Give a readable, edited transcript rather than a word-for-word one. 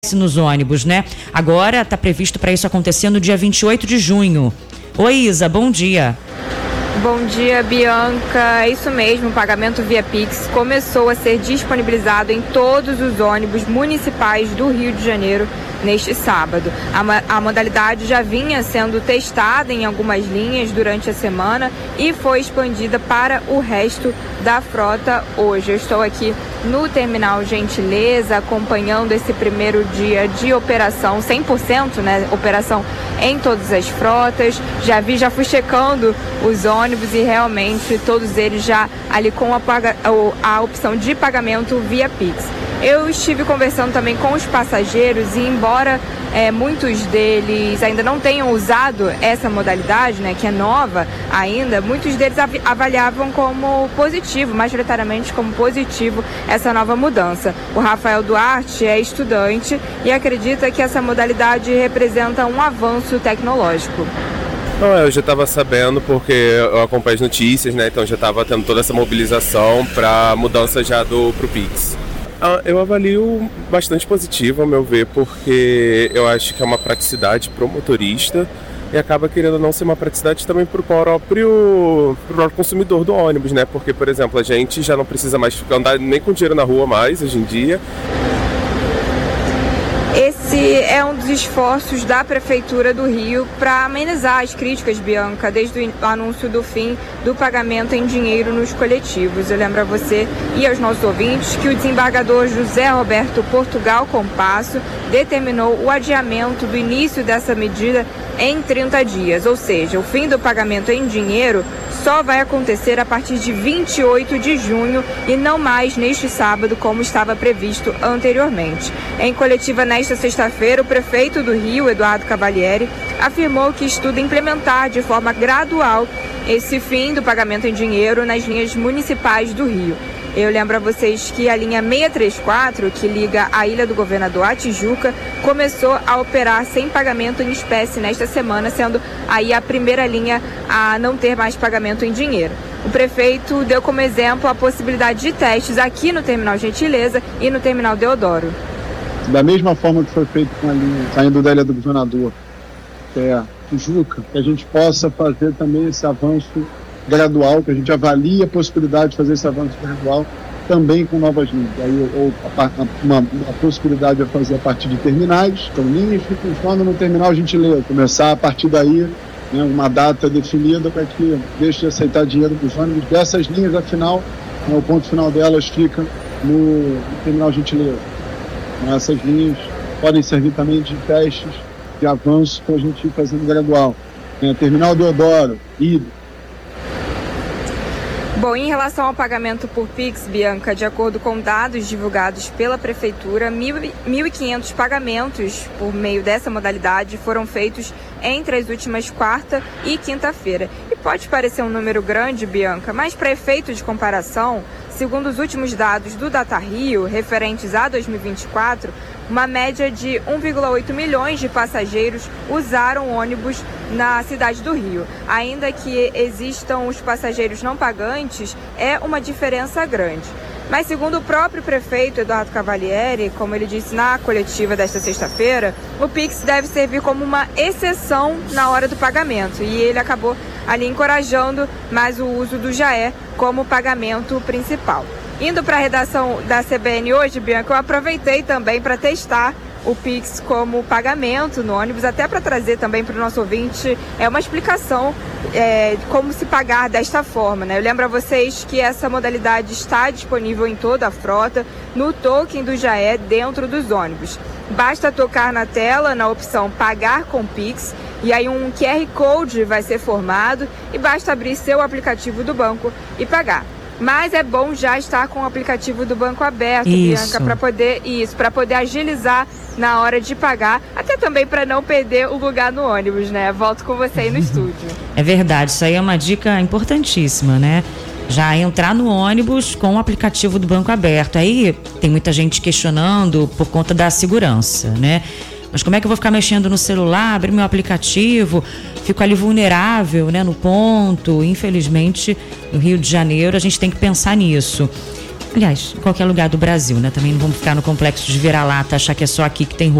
nos ônibus, né? Agora está previsto para isso acontecer no dia 28 de junho. Oi, Isa, bom dia. Bom dia, Bianca. É isso mesmo, o pagamento via Pix começou a ser disponibilizado em todos os ônibus municipais do Rio de Janeiro neste sábado. A modalidade já vinha sendo testada em algumas linhas durante a semana e foi expandida para o resto da frota hoje. Eu estou aqui no Terminal Gentileza acompanhando esse primeiro dia de operação 100%, né? Operação em todas as frotas. Já fui checando os ônibus e realmente todos eles já ali com a opção de pagamento via Pix. Eu estive conversando também com os passageiros e embora muitos deles ainda não tenham usado essa modalidade, né, que é nova ainda, muitos deles avaliavam como positivo, majoritariamente como positivo, essa nova mudança. O Rafael Duarte é estudante e acredita que essa modalidade representa um avanço tecnológico. Não, eu já estava sabendo porque eu acompanho as notícias, né? Então já estava tendo toda essa mobilização para mudança já pro Pix. Eu avalio bastante positivo, ao meu ver, porque eu acho que é uma praticidade para o motorista e acaba querendo não ser uma praticidade também para o próprio consumidor do ônibus, né? Porque, por exemplo, a gente já não precisa mais andar nem com dinheiro na rua mais hoje em dia. Esse é um dos esforços da Prefeitura do Rio para amenizar as críticas, Bianca, desde o anúncio do fim do pagamento em dinheiro nos coletivos. Eu lembro a você e aos nossos ouvintes que o desembargador José Roberto Portugal Compasso determinou o adiamento do início dessa medida em 30 dias, ou seja, o fim do pagamento em dinheiro só vai acontecer a partir de 28 de junho e não mais neste sábado, como estava previsto anteriormente. Em coletiva nesta sexta-feira, o prefeito do Rio, Eduardo Cavalieri, afirmou que estuda implementar de forma gradual esse fim do pagamento em dinheiro nas linhas municipais do Rio. Eu lembro a vocês que a linha 634, que liga a Ilha do Governador à Tijuca, começou a operar sem pagamento em espécie nesta semana, sendo aí a primeira linha a não ter mais pagamento em dinheiro. O prefeito deu como exemplo a possibilidade de testes aqui no Terminal Gentileza e no Terminal Deodoro. Da mesma forma que foi feito com a linha saindo da Ilha do Governador até Tijuca, que a gente possa fazer também esse avanço gradual, que a gente avalie a possibilidade de fazer esse avanço gradual também com novas linhas. Aí, uma possibilidade é fazer a partir de terminais, então linhas que funcionam no Terminal Gentileza, começar a partir daí, né, uma data definida para que deixe de aceitar dinheiro dos ônibus dessas linhas, afinal, né, o ponto final delas fica no Terminal Gentileza. Essas linhas podem servir também de testes de avanço para a gente ir fazendo gradual. Terminal Deodoro, idem. Bom, em relação ao pagamento por Pix, Bianca, de acordo com dados divulgados pela Prefeitura, 1.500 pagamentos por meio dessa modalidade foram feitos entre as últimas quarta e quinta-feira. E pode parecer um número grande, Bianca, mas para efeito de comparação, segundo os últimos dados do DataRio, referentes a 2024, uma média de 1,8 milhões de passageiros usaram ônibus na cidade do Rio. Ainda que existam os passageiros não pagantes, é uma diferença grande. Mas segundo o próprio prefeito Eduardo Cavalieri, como ele disse na coletiva desta sexta-feira, o Pix deve servir como uma exceção na hora do pagamento. E ele acabou ali encorajando mais o uso do JAE como pagamento principal. Indo para a redação da CBN hoje, Bianca, eu aproveitei também para testar o Pix como pagamento no ônibus, até para trazer também para o nosso ouvinte uma explicação de como se pagar desta forma, né? Eu lembro a vocês que essa modalidade está disponível em toda a frota, no token do JAE dentro dos ônibus. Basta tocar na tela, na opção Pagar com Pix, e aí um QR Code vai ser formado e basta abrir seu aplicativo do banco e pagar. Mas é bom já estar com o aplicativo do banco aberto, Bianca, para poder agilizar na hora de pagar, até também para não perder o lugar no ônibus, né? Volto com você aí no estúdio. É verdade, isso aí é uma dica importantíssima, né? Já entrar no ônibus com o aplicativo do banco aberto. Aí tem muita gente questionando por conta da segurança, né? Mas como é que eu vou ficar mexendo no celular, abrir meu aplicativo, fico ali vulnerável, né, no ponto? Infelizmente, no Rio de Janeiro, a gente tem que pensar nisso. Aliás, em qualquer lugar do Brasil, né? Também não vamos ficar no complexo de vira-lata, achar que é só aqui que tem